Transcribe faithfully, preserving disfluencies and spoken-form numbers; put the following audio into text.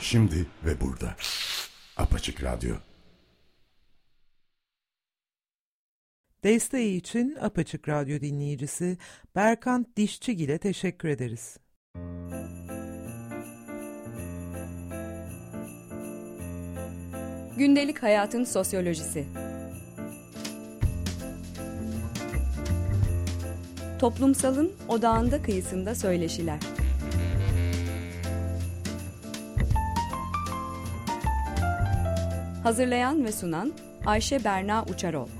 Şimdi ve burada. Apaçık Radyo. Desteği için Apaçık Radyo dinleyicisi Berkant Dişçigil'e teşekkür ederiz. Gündelik hayatın sosyolojisi. Toplumsalın odağında kıyısında söyleşiler. Hazırlayan ve sunan Ayşe Berna Uçarol.